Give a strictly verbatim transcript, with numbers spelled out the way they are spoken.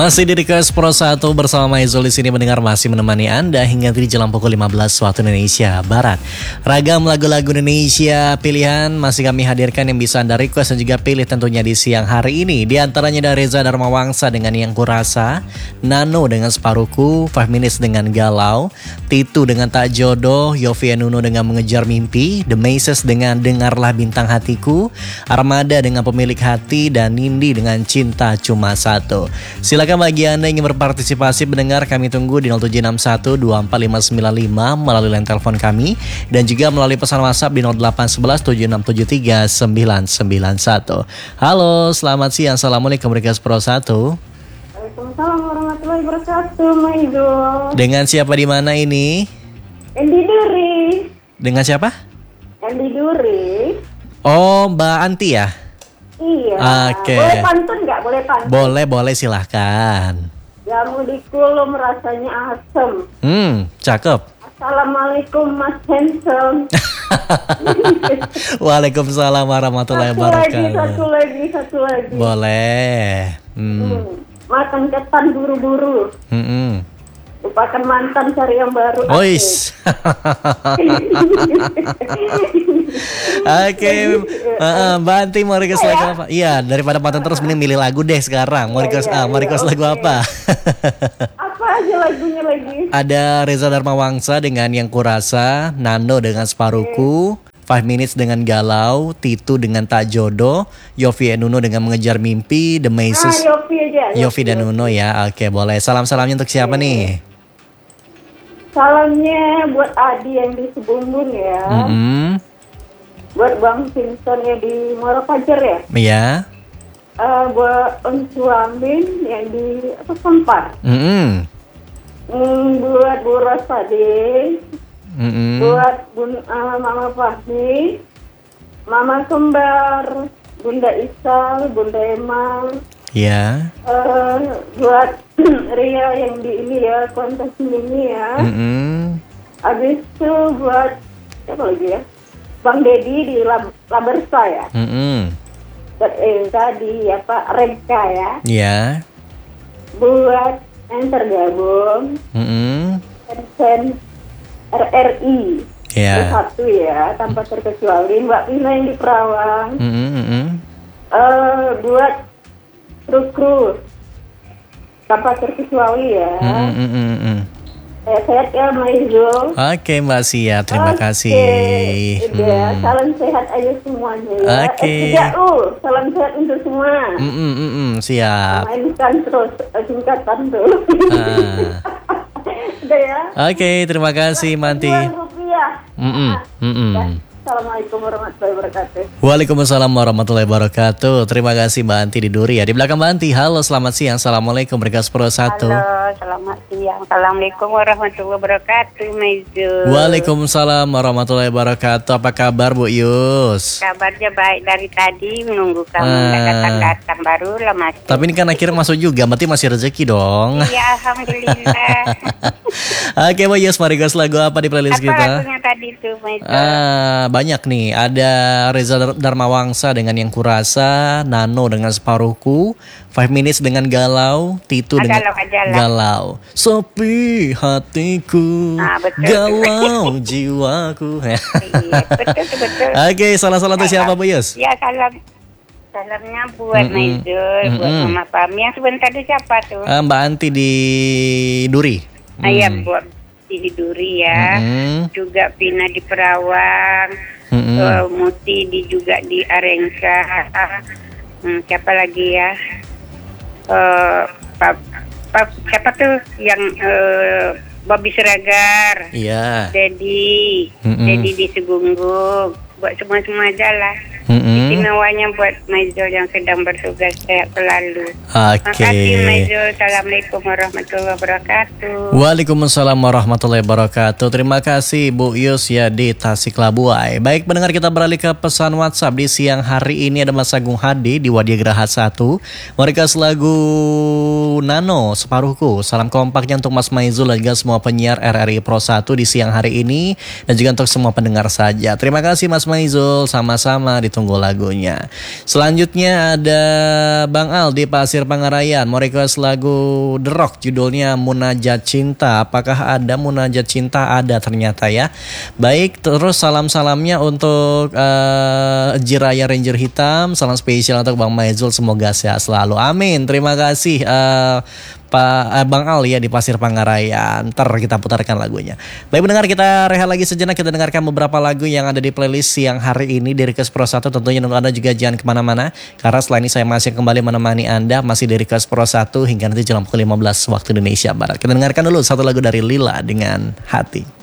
Masih di Request Pro satu bersama Maizul di sini mendengar masih menemani Anda hingga di jelang pukul lima belas waktu Indonesia Barat. Ragam lagu-lagu Indonesia pilihan masih kami hadirkan yang bisa Anda request dan juga pilih tentunya di siang hari ini. Di antaranya dari Reza Darmawangsa dengan Yang Kurasa, Nano dengan Separuhku, Five Minutes dengan Galau, Titu dengan Tak Jodoh, Yovie Nuno dengan Mengejar Mimpi, The Maces dengan Dengarlah Bintang Hatiku, Armada dengan Pemilik Hati, dan Nindi dengan Cinta Cuma Satu. Silakan bagi Anda yang ingin berpartisipasi mendengar, kami tunggu di nol tujuh enam satu dua empat lima sembilan lima melalui line telepon kami dan juga melalui pesan WhatsApp di nol delapan satu satu tujuh enam tujuh tiga sembilan sembilan satu. Halo, selamat siang. Assalamualaikum Request Pro satu. Waalaikumsalam warahmatullahi wabarakatuh, Maizul. Dengan siapa di mana ini? Endi Duri. Dengan siapa? Endi Duri. Oh, Mbak Anti ya? Iya. Oke. Boleh pantun nggak? Boleh pantun. Boleh, boleh silahkan. Jamu di kulum rasanya asem. Hmm, cakep. Assalamualaikum Mas Handsome. Waalaikumsalam warahmatullahi Satu lagi, wabarakatuh. satu lagi, satu lagi. Boleh. Hmm. Hmm. Makan ketan buru-buru. Hmm. Lupakan mantan, cari yang baru. Ois. Oke, uh, Mbak Anti mau request lagu apa? Iya, daripada paten terus mending milih lagu deh sekarang. Mau request ah, mau request lagu apa? Apa aja lagunya lagi? Ada Reza Darmawangsa dengan Yang Kurasa, Nano dengan Separuhku, Five Minutes dengan Galau, Titu dengan Tak Jodoh, Yovie Nuno dengan Mengejar Mimpi, The Maces. Ah, Yovie aja. Yovie dan Nuno ya. Oke, boleh. Salam-salamnya untuk siapa nih? Salamnya buat Adi yang di Sebumbun ya. Mm-hmm. Buat Bang Simpson ya di Muara Fajar ya. Iya. Uh, buat Om Suamin yang di apa Sampar. Mm-hmm. Mm, buat Bu Rosade. Mm-hmm. Buat Bun, uh, Mama Fahmi. Mama Kembar. Bunda Isal, Bunda Emal. Iya. Uh, buat Ria yang di ini ya, kontes ini ya. Mm-hmm. Habis itu buat siapa lagi ya? Bang Dedi di Lab, Labersa ya. Mm-hmm. Buat eh tadi ya Pak Reka ya. Iya. Buat yang tergabung. Mm-hmm. Sen R R I. Iya. Satu ya, tanpa terkecuali. Mbak Pina yang di Perawang. Mm-hmm. Uh, buat kru-kru tanpa terkecuali ya. Mm-hmm. Eh, sehat ya Maizul. Oke Mbak Sia, terima Oke. Udah, kasih. Hmm. salam sehat aja semuanya ya. Oke. S tiga U, salam sehat untuk semua. Mm-mm, mm-mm, siap. Mainkan terus eh, singkatan tuh. Ah. Udah ya. Oke, terima kasih Manti. Dua rupiah. Mm-mm, mm-mm. Ya. Assalamualaikum warahmatullahi wabarakatuh. Waalaikumsalam warahmatullahi wabarakatuh. Terima kasih Mbak Anti di Duri ya. Di belakang Mbak Anti, halo selamat siang. Assalamualaikum Request Pro satu. Halo, selamat siang. Assalamualaikum warahmatullahi wabarakatuh, Maizul. Waalaikumsalam warahmatullahi wabarakatuh. Apa kabar Bu Yus? Kabarnya baik dari tadi, menunggu kamu Ah. nggak datang-datang, baru lah masuk. Tapi ini kan akhirnya masuk juga, berarti masih rezeki dong. Iya, alhamdulillah. Oke Bu Yus, mau request lagu apa di playlist Apa kita? lagunya tadi tuh, Maizul? Ah, banyak nih. Ada Reza Darmawangsa dengan Yang Kurasa, Nano dengan Separuhku, Five Minutes dengan Galau, Titu Ah, dengan Galau aja lah. Galau. Sepi hatiku, Ah, betul. galau jiwaku. Iya, betul, betul. Oke, salah-salah untuk siapa Bu Yus? Ya, salam. Salamnya buat Mm-mm. Maizul, buat Mm-mm. Mama Pami. Yang sebentar itu siapa tuh? Ah, Mbak Anti di Duri. Ah, iya, Hmm. buat di Duri ya. Mm-mm. Juga Pina di Perawang. Mm-mm. Uh, Muti di juga di Arengsa. Hmm, siapa lagi ya? Uh, pap, pap, siapa tuh yang uh, Bobby Seragar, Iya. Dedi, Mm-mm. Dedi di Segunggung, buat semua-semua aja lah. Mm-mm. Istimewanya buat Maizul yang sedang bertugas sehat selalu. Oke. Makasih Maizul. Assalamualaikum warahmatullahi wabarakatuh. Waalaikumsalam warahmatullahi wabarakatuh. Terima kasih Bu Yus ya di Tasik Labuai. Baik pendengar, kita beralih ke pesan WhatsApp. Di siang hari ini ada Mas Agung Hadi di Wadia Geraha satu. Mereka lagu Nano Separuhku. Salam kompaknya untuk Mas Maizul dan juga semua penyiar R R I Pro satu di siang hari ini. Dan juga untuk semua pendengar saja. Terima kasih Mas Maizul. Sama-sama di ditunggu lagunya. Selanjutnya ada Bang Al di Pasir Pangarayan, mau request lagu The Rock judulnya Munajat Cinta. Apakah ada Munajat Cinta? Ada ternyata ya. Baik, terus salam-salamnya untuk uh, Jiraya Ranger Hitam, salam spesial untuk Bang Maizul, semoga sehat selalu. Amin. Terima kasih uh, Pak eh, Bang Al ya di Pasir Pangarayan. Ntar kita putarkan lagunya. Baik pendengar, kita rehat lagi sejenak. Kita dengarkan beberapa lagu yang ada di playlist siang hari ini di Request Pro satu. Tentunya untuk Anda juga jangan kemana-mana, karena setelah ini saya masih kembali menemani Anda masih di Request Pro satu hingga nanti jam pukul lima belas waktu Indonesia Barat. Kita dengarkan dulu satu lagu dari Lila dengan Hati.